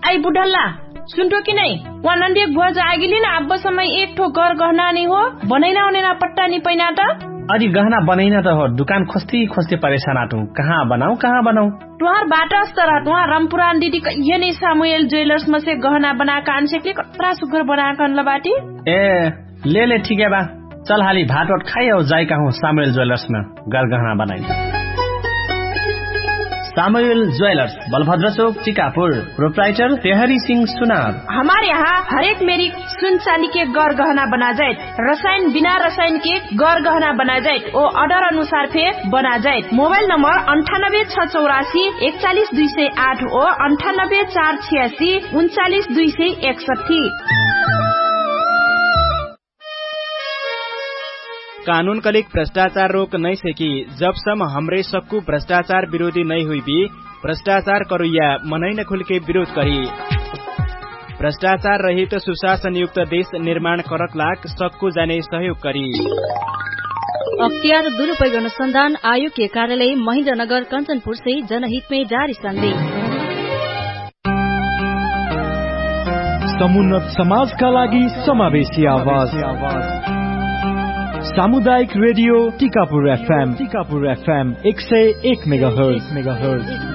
I बुढल्ला सुनतो कि नहीं वनंदे बुआ जागिली ना अब समय एक ठो घर गहना नहीं हो बनैना होने ना पट्टा नहीं पैना त अरे गहना बनैना त हो दुकान खोस्ती परेशान आटू कहाँ बनाऊ तुहार बाटा तरह तुहार रामपुरान दीदी ये नहीं सामुएल ज्वेलर्स में से गहना बनाकर आनसेकले कतरा सुगर बनाकर अनला बाटी ए ले ठीक है बा चल हाली भात वाट खाई और जाई कहूँ सामुएल ज्वेलर्स में गहना बनाई सामुएल ज्वेलर्स बलभद्र चौक टीकापुर प्रोप्राइटर तेहरी सिंह सुनार। हमारे यहाँ हर एक मेरी सुन चांदी के गौर गहना बना जाए रसायन बिना रसायन के गौर गहना बना जाए और ऑर्डर अनुसार फे बना जाए। मोबाइल नंबर 98 684 41 208 और 98 486 39 261। कानून कलिक भ्रष्टाचार रोक नहीं सकी जबसम्म हमरे सक्कू भ्रष्टाचार विरोधी नहीं हुई भी भ्रष्टाचार करुया मनै न खुल के विरोध करी। भ्रष्टाचार रहित सुशासन युक्त देश निर्माण करक लाग सक्कू जाने सहयोग करी। अख्तियार दुरुपयोग अनुसंधान आयोग के कार्यालय महेन्द्रनगर कंचनपुर से जनहित में जारी संदेश। समुन्नत समाज का लागि समावेशी आवाज सामुदायिक रेडियो टीकापुर FM 101 मेगाहर्ज।